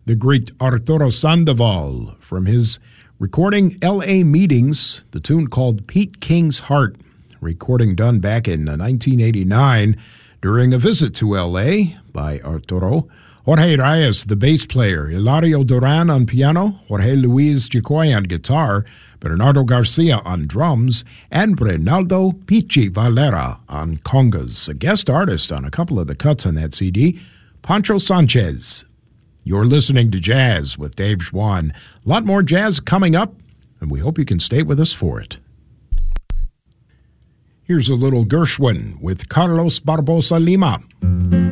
the great Arturo Sandoval from his recording L.A. Meetings, the tune called Pete King's Heart, recording done back in 1989 during a visit to L.A. by Arturo. Jorge Reyes, the bass player, Hilario Duran on piano, Jorge Luis Chicoy on guitar, Bernardo Garcia on drums, and Brenaldo Pichi Valera on congas. A guest artist on a couple of the cuts on that CD, Pancho Sanchez. You're listening to Jazz with Dave Schwann. A lot more jazz coming up, and we hope you can stay with us for it. Here's a little Gershwin with Carlos Barbosa Lima.